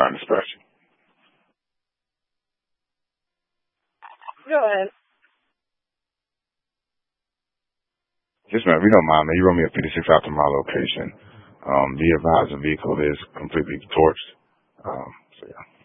trying to scratch you. Go ahead. Yes, ma'am. If you don't mind, man, you wrote me a 56 out to my location. Be advised the vehicle is completely torched. So yeah.